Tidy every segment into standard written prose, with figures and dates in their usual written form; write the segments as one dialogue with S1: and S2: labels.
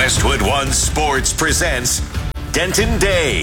S1: Westwood One Sports presents Denton Day.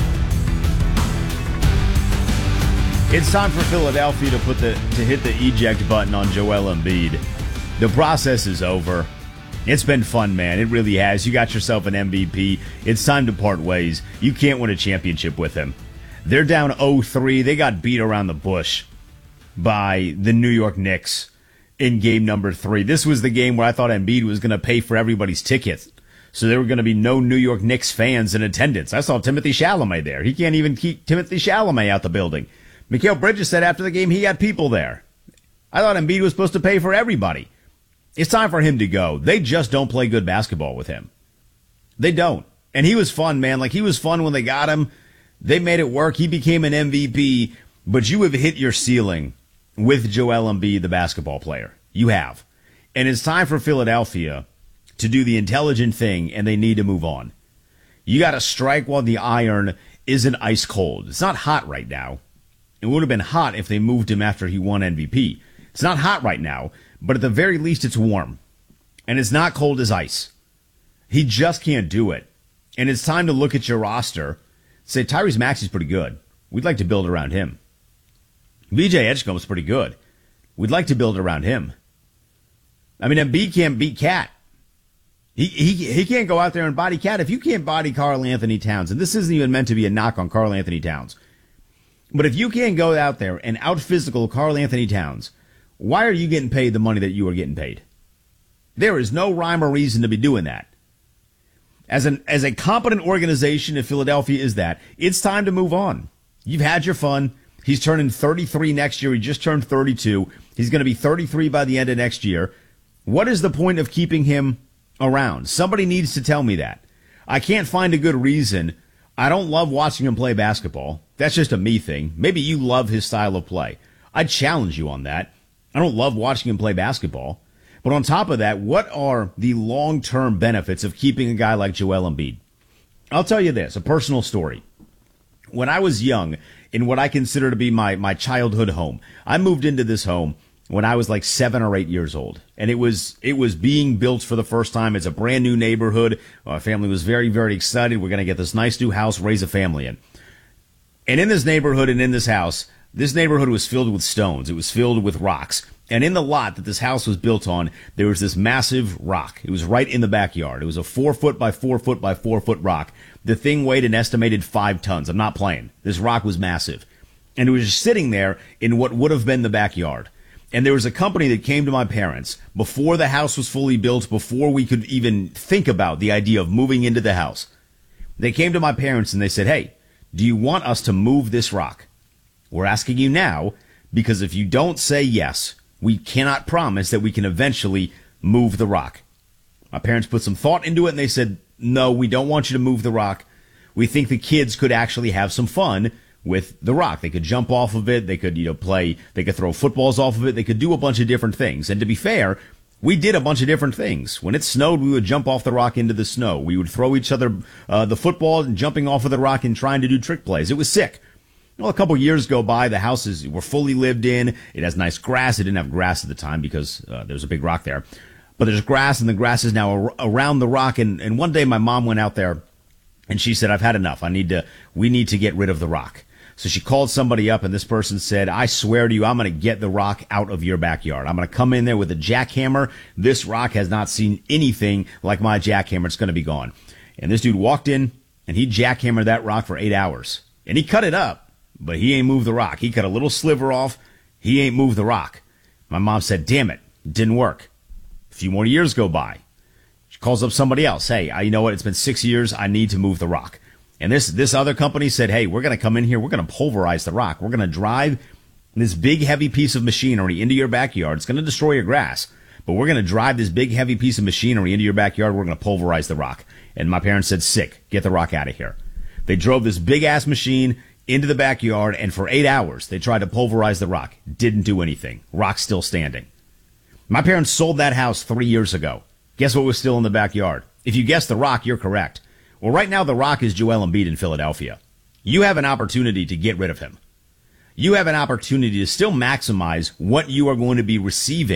S2: It's time for Philadelphia to hit the eject button on Joel Embiid. The process is over. It's been fun, man. It really has. You got yourself an MVP. It's time to part ways. You can't win a championship with him. They're down 0-3. They got beat around the bush by the New York Knicks in game number 3. This was the game where I thought Embiid was going to pay for everybody's tickets. So there were going to be no New York Knicks fans in attendance. I saw Timothy Chalamet there. He can't even keep Timothy Chalamet out the building. Mikal Bridges said after the game he had people there. I thought Embiid was supposed to pay for everybody. It's time for him to go. They just don't play good basketball with him. They don't. And he was fun, man. Like, he was fun when they got him. They made it work. He became an MVP. But you have hit your ceiling with Joel Embiid, the basketball player. You have. And it's time for Philadelphia to do the intelligent thing, and they need to move on. You got to strike while the iron isn't ice cold. It's not hot right now. It would have been hot if they moved him after he won MVP. It's not hot right now, but at the very least it's warm. And it's not cold as ice. He just can't do it. And it's time to look at your roster. Say, Tyrese Maxey's pretty good. We'd like to build around him. VJ Edgecombe's pretty good. We'd like to build around him. I mean, Embiid can't beat Cat. He can't go out there and body Cat. If you can't body Karl Anthony Towns, and this isn't even meant to be a knock on Karl Anthony Towns, but if you can't go out there and out-physical Karl Anthony Towns, why are you getting paid the money that you are getting paid? There is no rhyme or reason to be doing that. As a competent organization, if Philadelphia is that, it's time to move on. You've had your fun. He's turning 33 next year. He just turned 32. He's going to be 33 by the end of next year. What is the point of keeping him around? Somebody needs to tell me that. I can't find a good reason. I don't love watching him play basketball. That's just a me thing. Maybe you love his style of play. I'd challenge you on that. I don't love watching him play basketball. But on top of that, what are the long-term benefits of keeping a guy like Joel Embiid? I'll tell you this, a personal story. When I was young, in what I consider to be my childhood home, I moved into this home when I was like 7 or 8 years old. And it was being built for the first time. It's a brand new neighborhood. Our family was very, very excited. We're going to get this nice new house, raise a family in. And in this neighborhood and in this house, this neighborhood was filled with stones. It was filled with rocks. And in the lot that this house was built on, there was this massive rock. It was right in the backyard. It was a 4 foot by 4 foot by 4 foot rock. The thing weighed an estimated 5 tons. I'm not playing. This rock was massive. And it was just sitting there in what would have been the backyard. And there was a company that came to my parents before the house was fully built, before we could even think about the idea of moving into the house. They came to my parents and they said, "Hey, do you want us to move this rock? We're asking you now, because if you don't say yes, we cannot promise that we can eventually move the rock." My parents put some thought into it and they said, "No, we don't want you to move the rock. We think the kids could actually have some fun with the rock. They could jump off of it. They could, play. They could throw footballs off of it. They could do a bunch of different things." And to be fair, we did a bunch of different things. When it snowed, we would jump off the rock into the snow. We would throw each other the football and jumping off of the rock and trying to do trick plays. It was sick. Well, a couple years go by. The houses were fully lived in. It has nice grass. It didn't have grass at the time because there's a big rock there. But there's grass, and the grass is now around the rock. And one day my mom went out there, and she said, "I've had enough. We need to get rid of the rock." So she called somebody up, and this person said, "I swear to you, I'm going to get the rock out of your backyard. I'm going to come in there with a jackhammer. This rock has not seen anything like my jackhammer. It's going to be gone." And this dude walked in, and he jackhammered that rock for 8 hours. And he cut it up. But he ain't moved the rock. He cut a little sliver off. He ain't moved the rock. My mom said, "Damn it, it didn't work." A few more years go by. She calls up somebody else. "Hey, you know what? It's been 6 years. I need to move the rock." And this other company said, "Hey, we're going to come in here. We're going to pulverize the rock. We're going to drive this big, heavy piece of machinery into your backyard. It's going to destroy your grass. But we're going to drive this big, heavy piece of machinery into your backyard. We're going to pulverize the rock." And my parents said, "Sick. Get the rock out of here." They drove this big-ass machine into the backyard, and for 8 hours, they tried to pulverize the rock. Didn't do anything. Rock's still standing. My parents sold that house 3 years ago. Guess what was still in the backyard? If you guessed the rock, you're correct. Well, right now, the rock is Joel Embiid in Philadelphia. You have an opportunity to get rid of him. You have an opportunity to still maximize what you are going to be receiving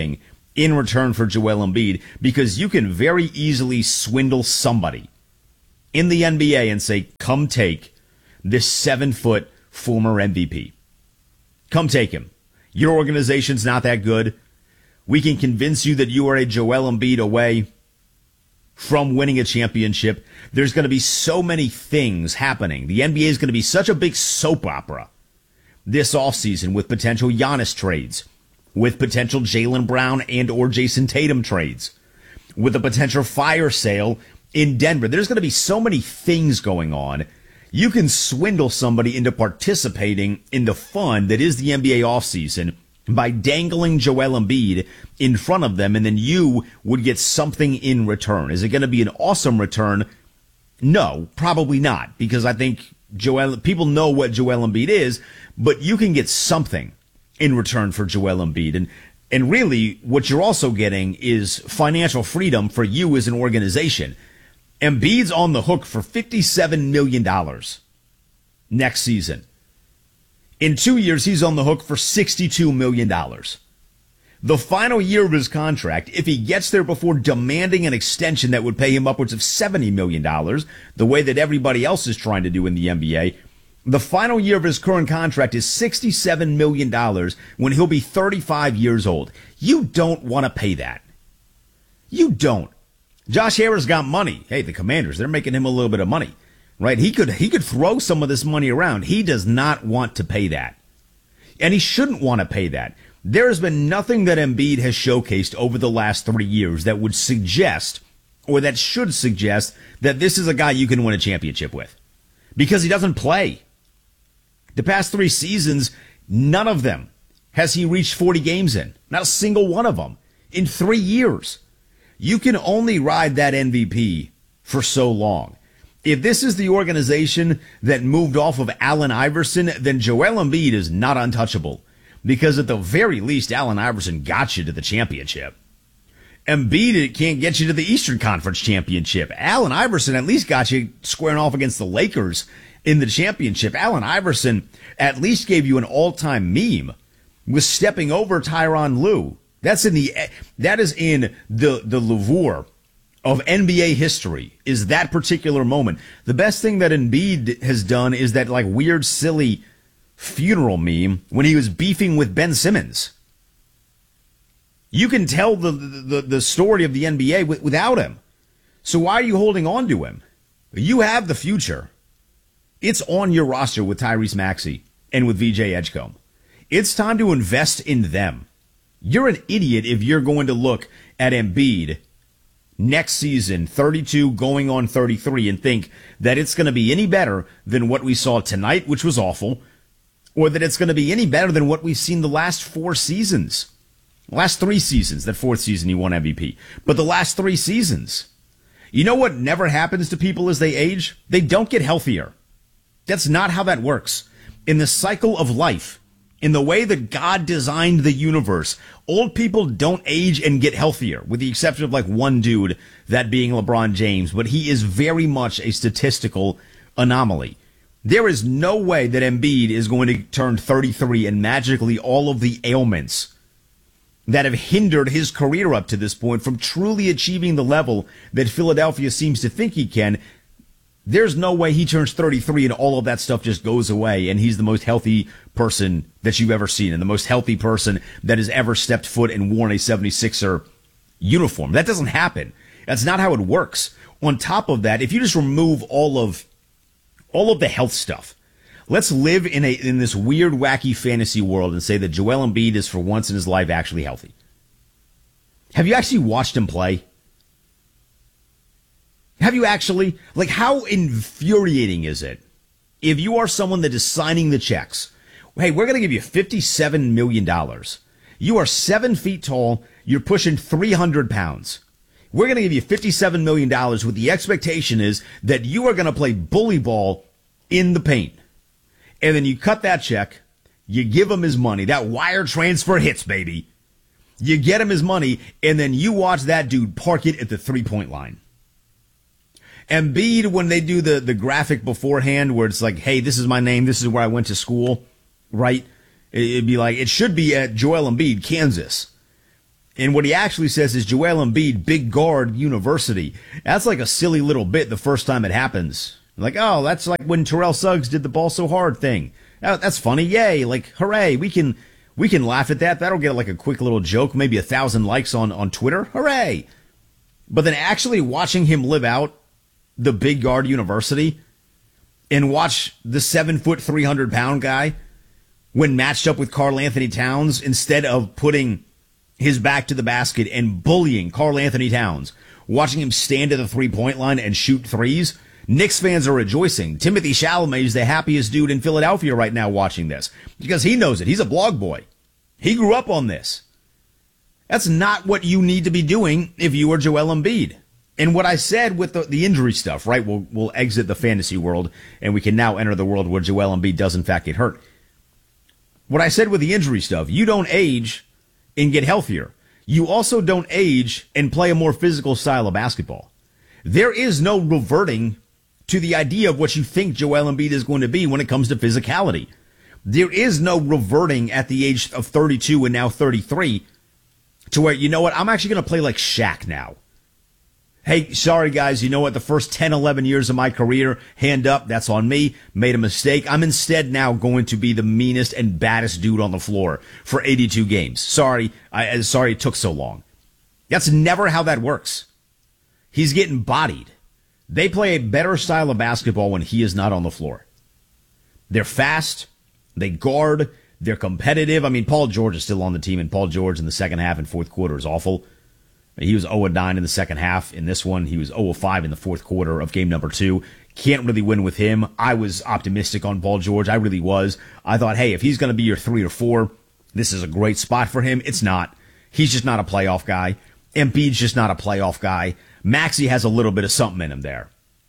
S2: in return for Joel Embiid, because you can very easily swindle somebody in the NBA and say, come take this 7-foot former MVP. Come take him. Your organization's not that good. We can convince you that you are a Joel Embiid away from winning a championship. There's going to be so many things happening. The NBA is going to be such a big soap opera this offseason with potential Giannis trades, with potential Jaylen Brown and or Jason Tatum trades, with a potential fire sale in Denver. There's going to be so many things going on. You can swindle somebody into participating in the fun that is the NBA offseason by dangling Joel Embiid in front of them, and then you would get something in return. Is it going to be an awesome return? No, probably not, because I think people know what Joel Embiid is, but you can get something in return for Joel Embiid. And really, what you're also getting is financial freedom for you as an organization. Embiid's on the hook for $57 million next season. In 2 years, he's on the hook for $62 million. The final year of his contract, if he gets there before demanding an extension that would pay him upwards of $70 million, the way that everybody else is trying to do in the NBA, the final year of his current contract is $67 million when he'll be 35 years old. You don't want to pay that. You don't. Josh Harris got money. Hey, the Commanders, they're making him a little bit of money, right? He could throw some of this money around. He does not want to pay that. And he shouldn't want to pay that. There has been nothing that Embiid has showcased over the last 3 years that would suggest, or that should suggest, that this is a guy you can win a championship with. Because he doesn't play. The past 3 seasons, none of them has he reached 40 games in. Not a single one of them. In 3 years. You can only ride that MVP for so long. If this is the organization that moved off of Allen Iverson, then Joel Embiid is not untouchable. Because at the very least, Allen Iverson got you to the championship. Embiid can't get you to the Eastern Conference championship. Allen Iverson at least got you squaring off against the Lakers in the championship. Allen Iverson at least gave you an all-time meme with stepping over Tyronn Lue. That is in the louvre of NBA history, is that particular moment. The best thing that Embiid has done is that like weird, silly funeral meme when he was beefing with Ben Simmons. You can tell the story of the NBA without him. So why are you holding on to him? You have the future. It's on your roster with Tyrese Maxey and with VJ Edgecombe. It's time to invest in them. You're an idiot if you're going to look at Embiid next season, 32 going on 33, and think that it's going to be any better than what we saw tonight, which was awful, or that it's going to be any better than what we've seen the last 4 seasons. Last 3 seasons. That 4th season he won MVP. But the last 3 seasons. You know what never happens to people as they age? They don't get healthier. That's not how that works. In the cycle of life, in the way that God designed the universe, old people don't age and get healthier, with the exception of like one dude, that being LeBron James, but he is very much a statistical anomaly. There is no way that Embiid is going to turn 33 and magically all of the ailments that have hindered his career up to this point from truly achieving the level that Philadelphia seems to think he can. There's no way he turns 33 and all of that stuff just goes away and he's the most healthy person that you've ever seen and the most healthy person that has ever stepped foot and worn a 76er uniform. That doesn't happen. That's not how it works. On top of that, if you just remove all of the health stuff, let's live in this weird, wacky fantasy world and say that Joel Embiid is for once in his life actually healthy. Have you actually watched him play? Have you actually? Like, how infuriating is it if you are someone that is signing the checks? Hey, we're going to give you $57 million. You are 7 feet tall. You're pushing 300 pounds. We're going to give you $57 million with the expectation is that you are going to play bully ball in the paint. And then you cut that check. You give him his money. That wire transfer hits, baby. You get him his money, and then you watch that dude park it at the three-point line. Embiid, when they do the graphic beforehand where it's like, hey, this is my name, this is where I went to school, right? It'd be like, it should be at Joel Embiid, Kansas. And what he actually says is Joel Embiid, big guard, university. That's like a silly little bit the first time it happens. Like, oh, that's like when Terrell Suggs did the ball so hard thing. Oh, that's funny. Yay. Like, hooray. We can laugh at that. That'll get like a quick little joke, maybe 1,000 likes on Twitter. Hooray. But then actually watching him live out the big guard university and watch the 7-foot, 300-pound guy when matched up with Karl Anthony Towns, instead of putting his back to the basket and bullying Karl Anthony Towns, watching him stand at the three-point line and shoot threes, Knicks fans are rejoicing. Timothy Chalamet is the happiest dude in Philadelphia right now watching this because he knows it. He's a blog boy. He grew up on this. That's not what you need to be doing if you are Joel Embiid. And what I said with the injury stuff, right? We'll exit the fantasy world and we can now enter the world where Joel Embiid does in fact get hurt. What I said with the injury stuff, you don't age and get healthier. You also don't age and play a more physical style of basketball. There is no reverting to the idea of what you think Joel Embiid is going to be when it comes to physicality. There is no reverting at the age of 32 and now 33 to where, you know what, I'm actually going to play like Shaq now. Hey, sorry guys, you know what, the first 10, 11 years of my career, hand up, that's on me, made a mistake. I'm instead now going to be the meanest and baddest dude on the floor for 82 games. Sorry it took so long. That's never how that works. He's getting bodied. They play a better style of basketball when he is not on the floor. They're fast, they guard, they're competitive. I mean, Paul George is still on the team, and Paul George in the second half and fourth quarter is awful. He was 0-9 in the second half. In this one, he was 0-5 in the fourth quarter of game number 2. Can't really win with him. I was optimistic on Paul George. I really was. I thought, hey, if he's going to be your 3 or 4, this is a great spot for him. It's not. He's just not a playoff guy. Embiid's just not a playoff guy. Maxey has a little bit of something in him there.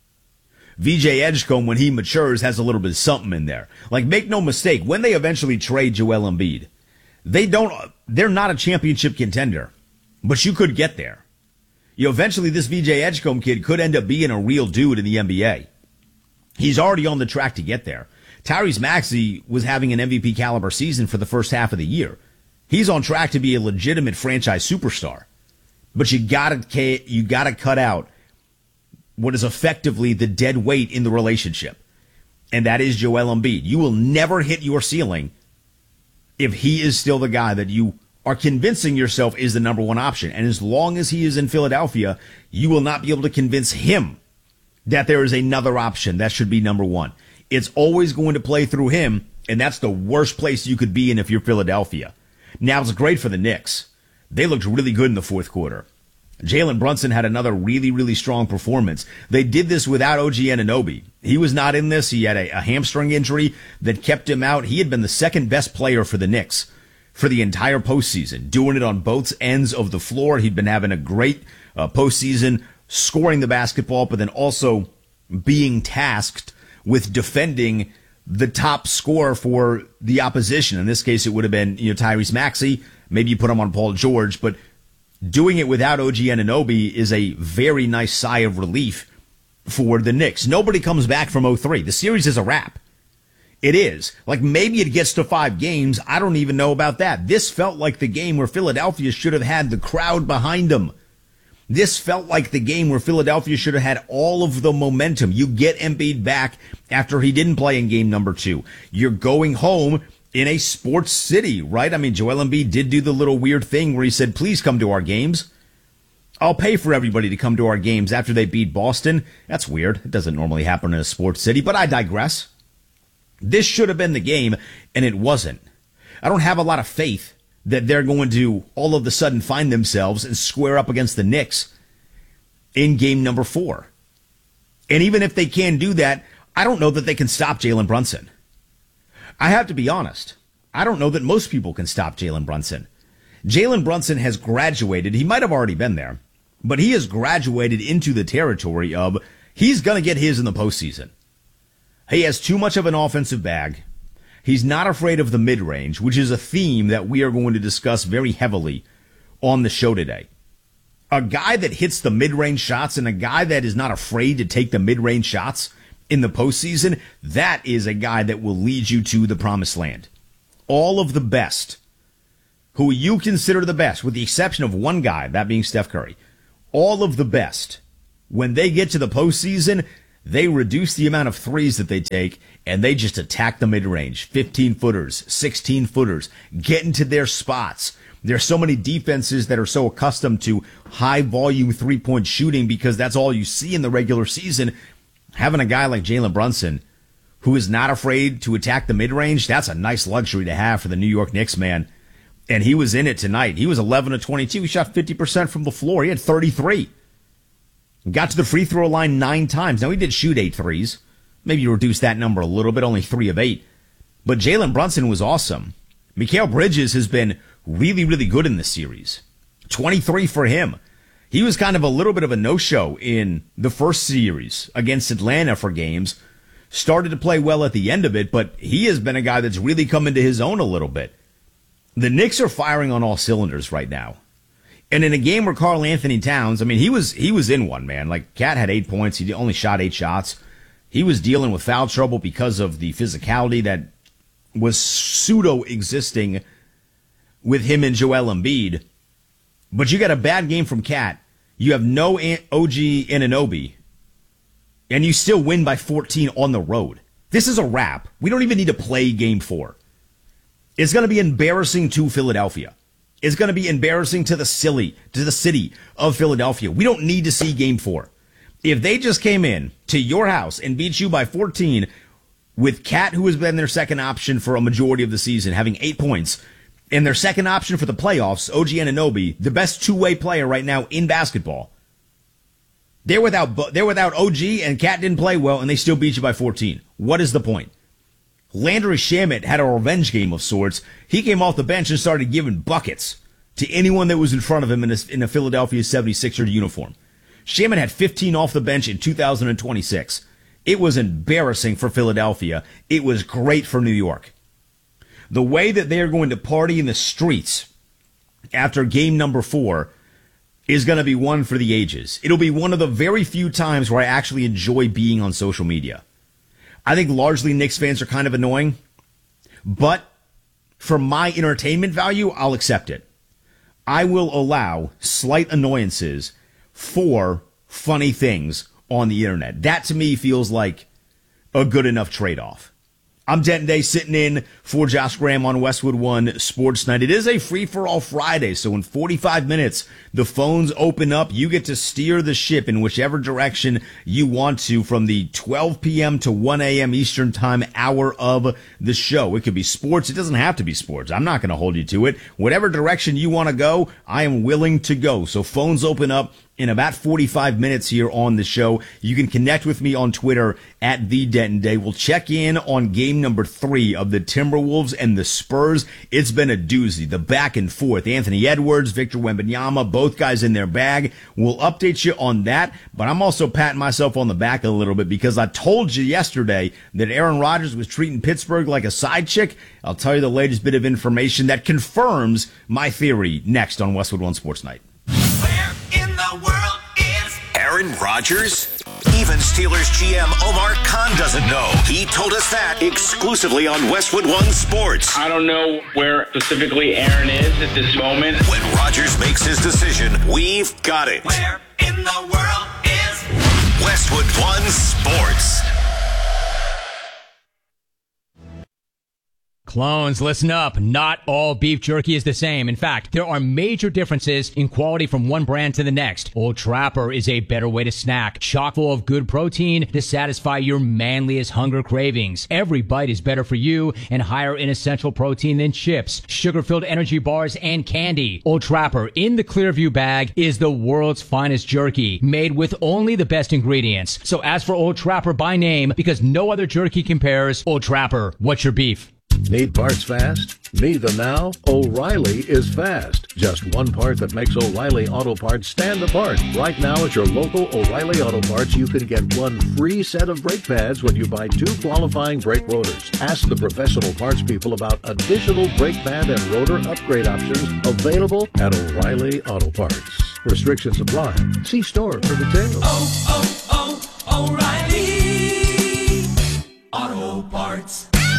S2: VJ Edgecombe, when he matures, has a little bit of something in there. Like, make no mistake, when they eventually trade Joel Embiid, they're not a championship contender. But you could get there. You know, eventually this VJ Edgecombe kid could end up being a real dude in the NBA. He's already on the track to get there. Tyrese Maxey was having an MVP caliber season for the first half of the year. He's on track to be a legitimate franchise superstar. But you gotta cut out what is effectively the dead weight in the relationship. And that is Joel Embiid. You will never hit your ceiling if he is still the guy that you are convincing yourself is the number one option. And as long as he is in Philadelphia, you will not be able to convince him that there is another option that should be number one. It's always going to play through him, and that's the worst place you could be in if you're Philadelphia. Now, it's great for the Knicks. They looked really good in the fourth quarter. Jalen Brunson had another really, really strong performance. They did this without OG Anunoby. He was not in this. He had a hamstring injury that kept him out. He had been the second best player for the Knicks for the entire postseason, doing it on both ends of the floor. He'd been having a great postseason, scoring the basketball, but then also being tasked with defending the top scorer for the opposition. In this case, it would have been Tyrese Maxey. Maybe you put him on Paul George, but doing it without OG Anunoby is a very nice sigh of relief for the Knicks. Nobody comes back from 0-3. The series is a wrap. It is. Like, maybe it gets to 5 games. I don't even know about that. This felt like the game where Philadelphia should have had the crowd behind them. This felt like the game where Philadelphia should have had all of the momentum. You get Embiid back after he didn't play in game number 2. You're going home in a sports city, right? I mean, Joel Embiid did do the little weird thing where he said, please come to our games. I'll pay for everybody to come to our games after they beat Boston. That's weird. It doesn't normally happen in a sports city, but I digress. This should have been the game, and it wasn't. I don't have a lot of faith that they're going to all of a sudden find themselves and square up against the Knicks in game number 4. And even if they can do that, I don't know that they can stop Jalen Brunson. I have to be honest. I don't know that most people can stop Jalen Brunson. Jalen Brunson has graduated. He might have already been there, but he has graduated into the territory of he's going to get his in the postseason. He has too much of an offensive bag. He's not afraid of the mid-range, which is a theme that we are going to discuss very heavily on the show today. A guy that hits the mid-range shots and a guy that is not afraid to take the mid-range shots in the postseason, that is a guy that will lead you to the promised land. All of the best who you consider the best, with the exception of one guy, that being Steph Curry, all of the best, when they get to the postseason, they reduce the amount of threes that they take, and they just attack the mid-range. 15-footers, 16-footers, get into their spots. There's so many defenses that are so accustomed to high-volume three-point shooting because that's all you see in the regular season. Having a guy like Jalen Brunson, who is not afraid to attack the mid-range, that's a nice luxury to have for the New York Knicks, man. And he was in it tonight. He was 11 of 22. He shot 50% from the floor. He had 33. Got to the free throw line 9 times. Now, he did shoot 8 threes. Maybe you reduce that number a little bit, only 3 of 8. But Jalen Brunson was awesome. Mikal Bridges has been really, really good in this series. 23 for him. He was kind of a little bit of a no-show in the first series against Atlanta for games. Started to play well at the end of it, but he has been a guy that's really come into his own a little bit. The Knicks are firing on all cylinders right now. And in a game where Karl Anthony Towns, I mean, he was in one, man. Like, Cat had 8 points. He only shot 8 shots. He was dealing with foul trouble because of the physicality that was pseudo-existing with him and Joel Embiid. But you got a bad game from Cat. You have no OG Anunoby. And you still win by 14 on the road. This is a wrap. We don't even need to play Game 4. It's going to be embarrassing to Philadelphia. It's going to be embarrassing to the city of Philadelphia. We don't need to see Game 4. If they just came in to your house and beat you by 14 with Cat, who has been their second option for a majority of the season, having 8 points, and their second option for the playoffs, OG Anunoby, the best two-way player right now in basketball. They're without OG, and Cat didn't play well, and they still beat you by 14. What is the point? Landry Shamet had a revenge game of sorts. He came off the bench and started giving buckets to anyone that was in front of him in a Philadelphia 76er uniform. Shamet had 15 off the bench in 2026. It was embarrassing for Philadelphia. It was great for New York. The way that they are going to party in the streets after game number 4 is going to be one for the ages. It'll be one of the very few times where I actually enjoy being on social media. I think largely Knicks fans are kind of annoying, but for my entertainment value, I'll accept it. I will allow slight annoyances for funny things on the internet. That to me feels like a good enough trade-off. I'm Denton Day sitting in for Josh Graham on Westwood One Sports Night. It is a free-for-all Friday, so in 45 minutes, the phones open up. You get to steer the ship in whichever direction you want to from the 12 p.m. to 1 a.m. Eastern Time hour of the show. It could be sports. It doesn't have to be sports. I'm not going to hold you to it. Whatever direction you want to go, I am willing to go. So phones open up in about 45 minutes here on the show. You can connect with me on Twitter at The Denton Day. We'll check in on game number 3 of the Timberwolves and the Spurs. It's been a doozy. The back and forth. Anthony Edwards, Victor Wembanyama, both guys in their bag. We'll update you on that, but I'm also patting myself on the back a little bit because I told you yesterday that Aaron Rodgers was treating Pittsburgh like a side chick. I'll tell you the latest bit of information that confirms my theory next on Westwood One Sports Night.
S1: World is Aaron Rodgers? Even Steelers GM Omar Khan doesn't know. He told us that exclusively on Westwood One Sports.
S3: I don't know where specifically Aaron is at this moment.
S1: When Rodgers makes his decision, we've got it.
S4: Where in the world is
S1: Westwood One Sports?
S5: Clones, listen up. Not all beef jerky is the same. In fact, there are major differences in quality from one brand to the next. Old Trapper is a better way to snack, chock full of good protein to satisfy your manliest hunger cravings. Every bite is better for you and higher in essential protein than chips, sugar-filled energy bars, and candy. Old Trapper in the Clearview bag is the world's finest jerky, made with only the best ingredients. So ask for Old Trapper by name because no other jerky compares. Old Trapper, what's your beef?
S6: Need parts fast? Need them now? O'Reilly is fast. Just one part that makes O'Reilly Auto Parts stand apart. Right now at your local O'Reilly Auto Parts, you can get one free set of brake pads when you buy 2 qualifying brake rotors. Ask the professional parts people about additional brake pad and rotor upgrade options available at O'Reilly Auto Parts. Restrictions apply. See store for details.
S4: O'Reilly Auto Parts.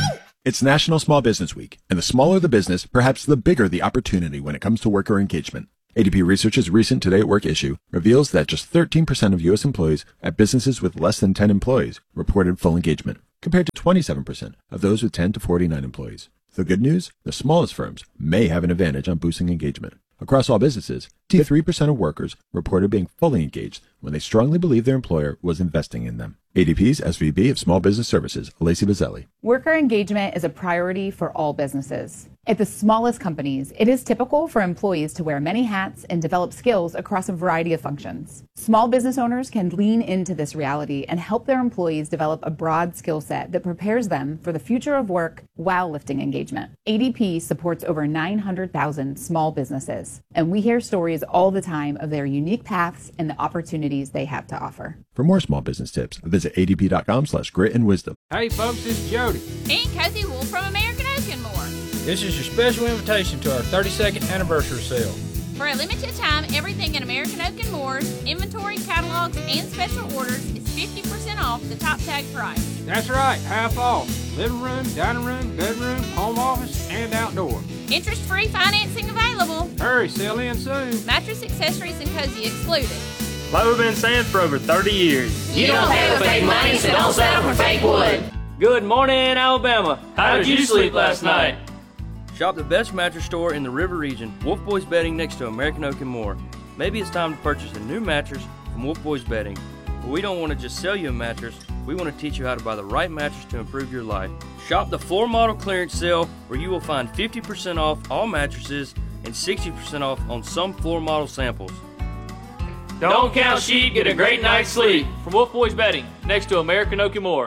S7: It's National Small Business Week, and the smaller the business, perhaps the bigger the opportunity when it comes to worker engagement. ADP Research's recent Today at Work issue reveals that just 13% of U.S. employees at businesses with less than 10 employees reported full engagement, compared to 27% of those with 10 to 49 employees. The good news? The smallest firms may have an advantage on boosting engagement. Across all businesses, 3% of workers reported being fully engaged when they strongly believed their employer was investing in them. ADP's SVP of Small Business Services, Lacey Bazzelli.
S8: Worker engagement is a priority for all businesses. At the smallest companies, it is typical for employees to wear many hats and develop skills across a variety of functions. Small business owners can lean into this reality and help their employees develop a broad skill set that prepares them for the future of work while lifting engagement. ADP supports over 900,000 small businesses, and we hear stories all the time of their unique paths and the opportunities they have to offer.
S7: For more small business tips, visit adp.com/grit and wisdom.
S9: Hey folks, this is Jody.
S10: And Cozy Wolf from American Oak and More.
S9: This is your special invitation to our 32nd anniversary sale.
S10: For a limited time, everything in American Oak and Moore's inventory, catalogs, and special orders is 50% off the top tag price.
S9: That's right, half off. Living room, dining room, bedroom, home office, and outdoor.
S10: Interest-free financing available.
S9: Hurry, sell in soon.
S10: Mattress, accessories, and cozy excluded.
S11: Lowe been saying for over 30 years.
S12: You don't pay with fake money, so don't settle for fake wood.
S11: Good morning, Alabama. How did you sleep last night?
S13: Shop the best mattress store in the River region, Wolf Boys Bedding next to American Oak and More. Maybe it's time to purchase a new mattress from Wolf Boys Bedding. But we don't want to just sell you a mattress, we want to teach you how to buy the right mattress to improve your life. Shop the floor model clearance sale where you will find 50% off all mattresses and 60% off on some floor model samples.
S11: Don't count sheep, get a great night's sleep. From Wolf Boys Bedding next to American Oak and More.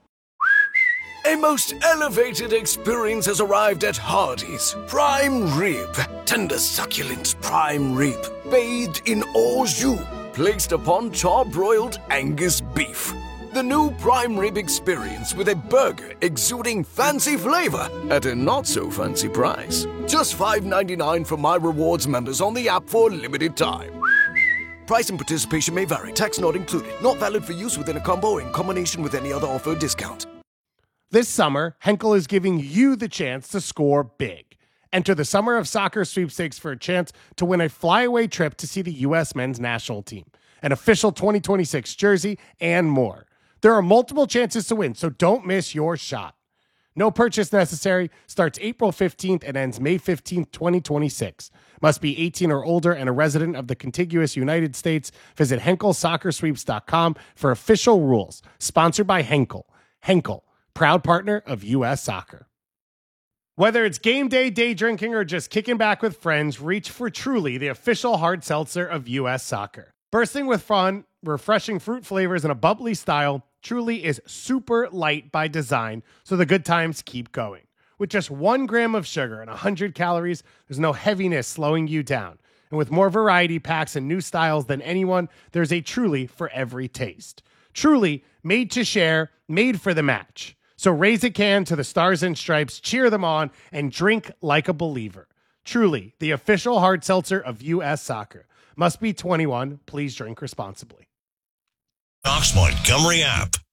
S14: A most elevated experience has arrived at Hardee's. Prime rib. Tender, succulent prime rib. Bathed in au jus. Placed upon char-broiled Angus beef. The new prime rib experience with a burger exuding fancy flavor at a not-so-fancy price. Just $5.99 for My Rewards members on the app for a limited time. Price and participation may vary. Tax not included. Not valid for use within a combo or in combination with any other offer or discount.
S15: This summer, Henkel is giving you the chance to score big. Enter the Summer of Soccer sweepstakes for a chance to win a flyaway trip to see the U.S. men's national team, an official 2026 jersey, and more. There are multiple chances to win, so don't miss your shot. No purchase necessary. Starts April 15th and ends May 15th, 2026. Must be 18 or older and a resident of the contiguous United States. Visit HenkelSoccerSweeps.com for official rules. Sponsored by Henkel. Henkel, proud partner of U.S. Soccer. Whether it's game day, day drinking, or just kicking back with friends, reach for Truly, the official hard seltzer of U.S. Soccer. Bursting with fun, refreshing fruit flavors, and a bubbly style, Truly is super light by design, so the good times keep going. With just 1 gram of sugar and 100 calories, there's no heaviness slowing you down. And with more variety packs and new styles than anyone, there's a Truly for every taste. Truly, made to share, made for the match. So raise a can to the Stars and Stripes, cheer them on, and drink like a believer. Truly, the official hard seltzer of U.S. Soccer. Must be 21. Please drink responsibly.
S1: Cox Montgomery app.